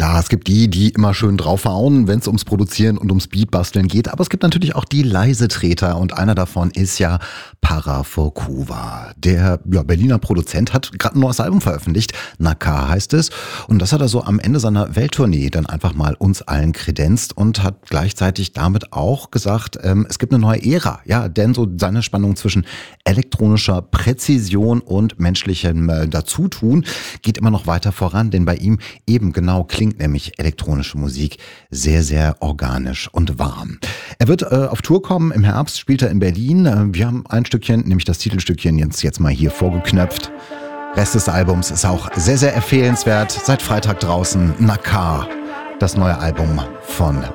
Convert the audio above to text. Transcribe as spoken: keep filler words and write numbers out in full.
Klar, es gibt die, die immer schön draufhauen, wenn es ums Produzieren und ums Beatbasteln geht. Aber es gibt natürlich auch die Leisetreter. Und einer davon ist ja Para Forkuva. Der ja, Berliner Produzent hat gerade ein neues Album veröffentlicht. Nakar heißt es. Und das hat er so am Ende seiner Welttournee dann einfach mal uns allen kredenzt und hat gleichzeitig damit auch gesagt, ähm, es gibt eine neue Ära. Ja, denn so seine Spannung zwischen elektronischer Präzision und menschlichem äh, Dazutun geht immer noch weiter voran. Denn bei ihm eben genau klingt nämlich elektronische Musik sehr, sehr organisch und warm. Er wird äh, auf Tour kommen. Im Herbst spielt er in Berlin. Äh, wir haben ein Stückchen, nämlich das Titelstückchen, jetzt, jetzt mal hier vorgeknöpft. Rest des Albums ist auch sehr, sehr empfehlenswert. Seit Freitag draußen. Nakar, das neue Album von